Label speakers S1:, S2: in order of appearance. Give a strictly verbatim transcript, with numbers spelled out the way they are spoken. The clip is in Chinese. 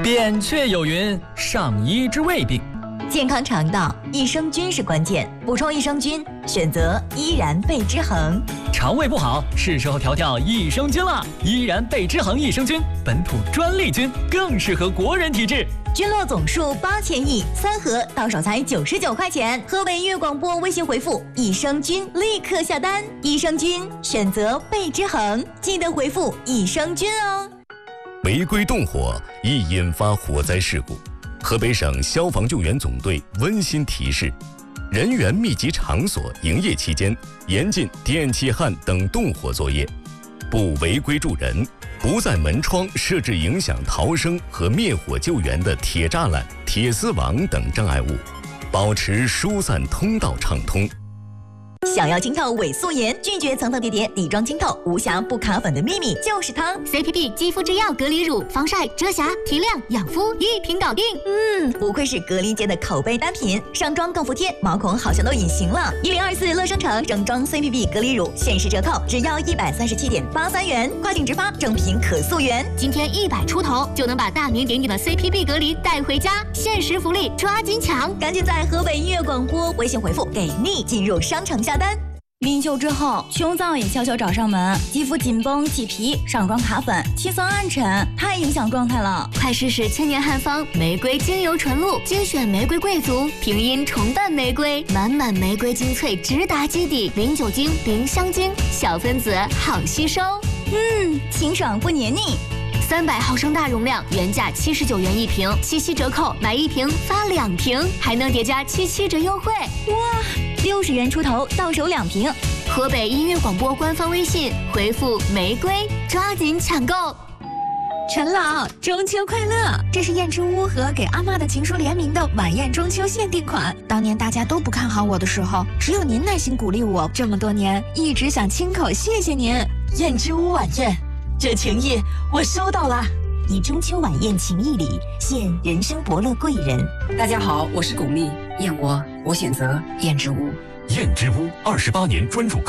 S1: 扁鹊有云：上医治未病。
S2: 健康肠道，益生菌是关键。补充益生菌，选择依然贝之恒。
S1: 肠胃不好，是时候调调益生菌了。依然贝之恒益生菌，本土专利菌，更适合国人体质。
S2: 菌落总数八千亿，三盒到手才九十九块钱。河北音乐广播微信回复益生菌，立刻下单。益生菌选择贝之恒，记得回复益生菌哦。
S3: 违规动火易引发火灾事故。河北省消防救援总队温馨提示：人员密集场所营业期间，严禁电气焊等动火作业，不违规助人，不在门窗设置影响逃生和灭火救援的铁栅栏、铁丝网等障碍物，保持疏散通道畅通。
S2: 想要清透伪素颜，拒绝层层叠叠底妆清透，无瑕不卡粉的秘密就是它
S4: C P B 肌肤之钥隔离乳，防晒、遮瑕、提亮、养肤一瓶搞定。
S2: 嗯，不愧是隔离界的口碑单品，上妆更服帖，毛孔好像都隐形了。一零二四乐生城整装 C P B 隔离乳限时折扣，只要一百三十七点八三元，跨境直发，正品可溯源。
S4: 今天一百出头就能把大名鼎鼎的 C P B 隔离带回家，限时福利，抓紧抢！
S2: 赶紧在河北音乐广播微信回复给力，进入商城下单。孕休之后，胸燥也悄悄找上门，肌肤紧绷起皮，上妆卡粉，气色暗沉，太影响状态了。
S4: 快试试千年汉方玫瑰精油纯露，精选玫瑰贵族，平阴重瓣玫瑰，满满玫瑰精粹直达基底，零酒精、零香精，小分子好吸收。
S2: 嗯，清爽不黏腻。
S4: 三百毫升大容量，原价七十九元一瓶，七夕折扣买一瓶发两瓶，还能叠加七七折优惠。
S2: 哇，六十元出头到手两瓶。
S4: 河北音乐广播官方微信回复玫瑰，抓紧抢购。
S5: 陈老，中秋快乐！这是燕之屋和给阿嬷的情书联名的晚宴中秋限定款。当年大家都不看好我的时候，只有您耐心鼓励我，这么多年一直想亲口谢谢您。
S6: 燕之屋晚宴，这情谊我收到了。
S2: 以中秋晚宴情谊礼，献人生伯乐贵人。
S7: 大家好，我是巩俐，燕窝我选择燕之屋。
S3: 燕之屋二十八年专属